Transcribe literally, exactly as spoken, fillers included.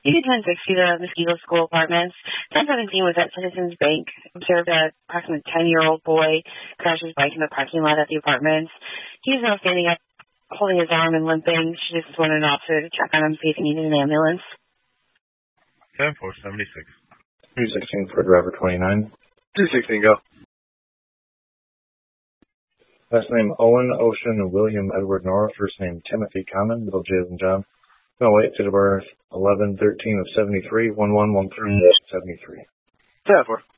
U ten sixty, the Mosquito School Apartments. ten seventeen was at Citizens Bank. Observed a approximately ten-year-old boy crash his bike in the parking lot at the apartments. He's now standing up, holding his arm and limping. She just wanted an officer to check on him, see if he needed an ambulance. ten four seventy-six. two sixteen for driver twenty-nine. two sixteen, go. Last name Owen Ocean and William Edward North. First name Timothy Common, middle J as in John. No, wait, date of birth eleven thirteen of seventy-three, one one one three seventy-three. ten four.